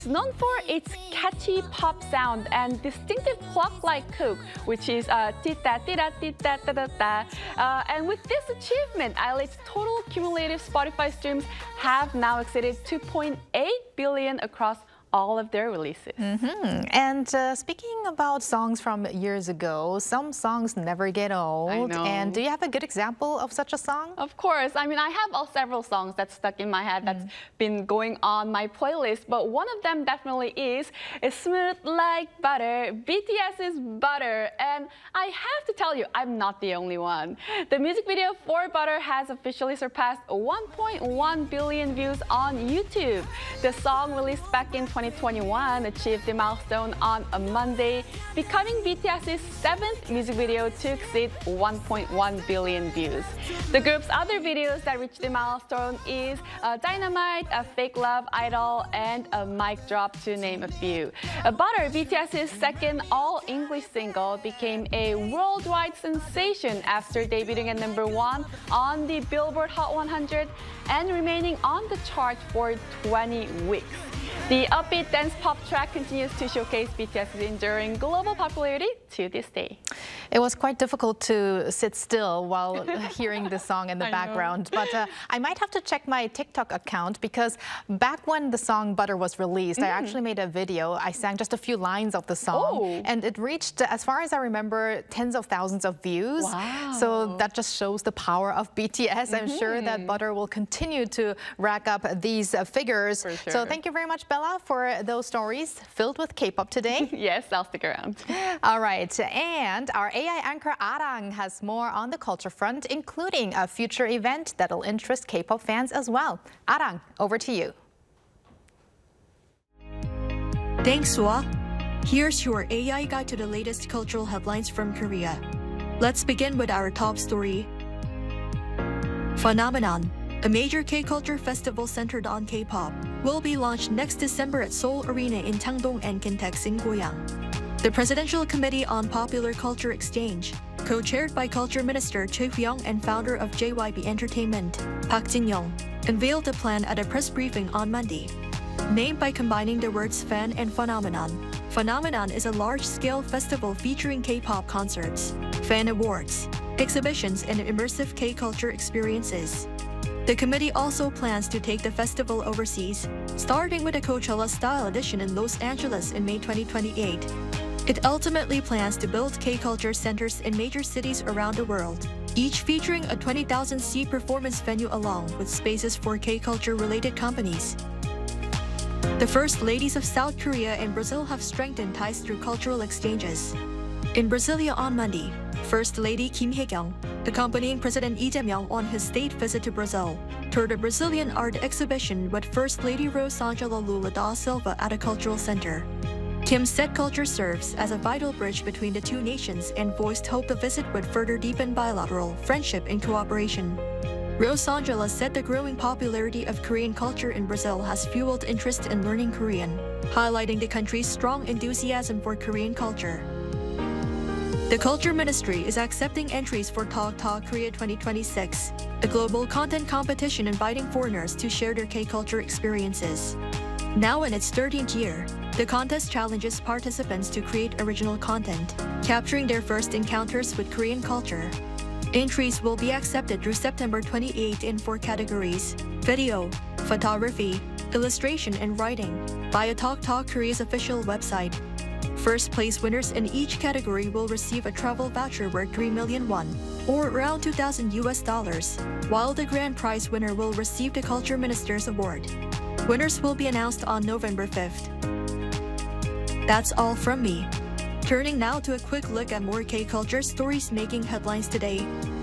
It's known for its catchy pop sound and distinctive clock-like hook, which is tita tita tita ta ta ta. And with this achievement, ILIT's total cumulative Spotify streams have now exceeded 2.8 billion across all of their releases. And speaking about songs from years ago, some songs never get old. I know. And do you have a good example of such a song? Of course. I mean, I have several songs that's stuck in my head that's been going on my playlist, but one of them definitely is Smooth Like Butter, BTS's Butter. And I have to tell you, I'm not the only one. The music video for Butter has officially surpassed 1.1 billion views on YouTube. The song, released back in 2021, achieved the milestone on a Monday, becoming BTS's 7th music video to exceed 1.1 billion views. The group's other videos that reached the milestone is Dynamite, Fake Love, Idol, and Mic Drop, to name a few. Butter, BTS's second all-English single, became a worldwide sensation after debuting at #1 on the Billboard Hot 100 and remaining on the chart for 20 weeks. The upbeat dance pop track continues to showcase BTS's enduring global popularity to this day. It was quite difficult to sit still while hearing the song in the background, but I might have to check my TikTok account, because back when the song Butter was released, I actually made a video. I sang just a few lines of the song, and it reached, as far as I remember, tens of thousands of views. Wow. So that just shows the power of BTS. I'm sure that Butter will continue to rack up these figures. For sure. So thank you very much, Bella, for those stories filled with K-pop today. Yes, I'll stick around. All right, and our AI anchor Arang has more on the culture front, including a future event that'll interest K-pop fans as well. Arang, over to you. Thanks, Sua. Here's your AI guide to the latest cultural headlines from Korea. Let's begin with our top story. Phenomenon, a major K-culture festival centered on K-pop, will be launched next December at Seoul Arena in Changdong and Kintex in Goyang. The Presidential Committee on Popular Culture Exchange, co-chaired by Culture Minister Choi Hyung and founder of JYP Entertainment, Park Jin-young, unveiled the plan at a press briefing on Monday. Named by combining the words fan and phenomenon, Phenomenon is a large-scale festival featuring K-pop concerts, fan awards, exhibitions, and immersive K-culture experiences. The committee also plans to take the festival overseas, starting with a Coachella-style edition in Los Angeles in May 2028. It ultimately plans to build K-culture centers in major cities around the world, each featuring a 20,000-seat performance venue along with spaces for K-culture-related companies. The First Ladies of South Korea and Brazil have strengthened ties through cultural exchanges. In Brasilia on Monday, First Lady Kim Hae-kyung, accompanying President Lee Jae-myung on his state visit to Brazil, toured a Brazilian art exhibition with First Lady Rosângela Lula da Silva at a cultural center. Kim said culture serves as a vital bridge between the two nations and voiced hope the visit would further deepen bilateral friendship and cooperation. Rosângela said the growing popularity of Korean culture in Brazil has fueled interest in learning Korean, highlighting the country's strong enthusiasm for Korean culture. The Culture Ministry is accepting entries for Talk Talk Korea 2026, a global content competition inviting foreigners to share their K-culture experiences. Now in its 13th year, the contest challenges participants to create original content, capturing their first encounters with Korean culture. Entries will be accepted through September 28 in 4 categories: video, photography, illustration, and writing, via Talk Talk Korea's official website. First place winners in each category will receive a travel voucher worth 3 million won, or around $2,000 US, while the grand prize winner will receive the Culture Minister's Award. Winners will be announced on November 5th. That's all from me. Turning now to a quick look at more K-culture stories making headlines today.